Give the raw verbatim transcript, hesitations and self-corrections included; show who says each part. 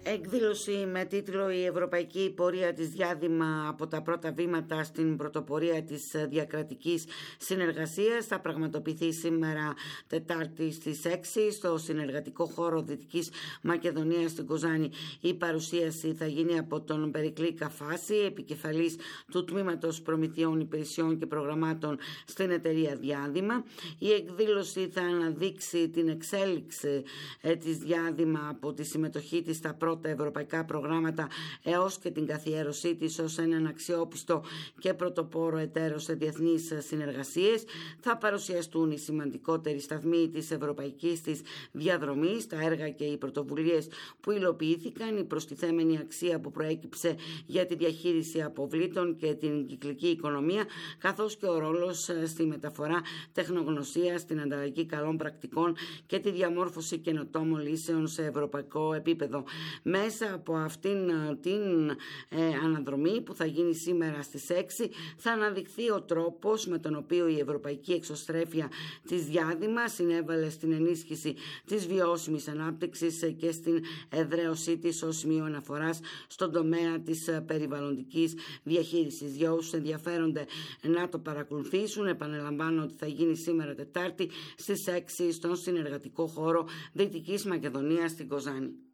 Speaker 1: Εκδήλωση με τίτλο «Η Ευρωπαϊκή Πορεία της Διάδημα από τα πρώτα βήματα στην πρωτοπορία της διακρατικής συνεργασίας» θα πραγματοποιηθεί σήμερα Τετάρτη στις έξι στο συνεργατικό χώρο Δυτικής Μακεδονίας στην Κοζάνη. Η παρουσίαση θα γίνει από τον Περικλή Καφάση, επικεφαλής του Τμήματος Προμηθειών Υπηρεσιών και Προγραμμάτων στην εταιρεία Διάδημα. Η εκδήλωση θα αναδείξει την εξέλιξη ε, της Διάδημα από τη συμμετοχή της στα πρώτα ευρωπαϊκά προγράμματα έως και την καθιέρωσή της ως έναν αξιόπιστο και πρωτοπόρο εταίρο σε διεθνείς συνεργασίες. Θα παρουσιαστούν οι σημαντικότεροι σταθμοί της ευρωπαϊκής της διαδρομής, τα έργα και οι πρωτοβουλίες που υλοποιήθηκαν, η προστιθέμενη αξία που προέκυψε για τη διαχείριση αποβλήτων και την κυκλική οικονομία, καθώς και ο ρόλος στη μεταφορά τεχνογνωσίας, στην ανταλλαγή καλών πρακτικών και τη διαμόρφωση καινοτόμων λύσεων σε ευρωπαϊκό επίπεδο. Μέσα από αυτήν την ε, αναδρομή που θα γίνει σήμερα στις έξι θα αναδειχθεί ο τρόπος με τον οποίο η ευρωπαϊκή εξωστρέφεια της Διάδημα συνέβαλε στην ενίσχυση της βιώσιμης ανάπτυξης και στην εδραίωσή της ως σημείο αναφοράς στον τομέα της περιβαλλοντικής διαχείρισης. Για όσους ενδιαφέρονται να το παρακολουθήσουν, επαναλαμβάνω ότι θα γίνει σήμερα Τετάρτη στις έξι στον συνεργατικό χώρο Δυτικής Μακεδονίας στην Κοζάνη.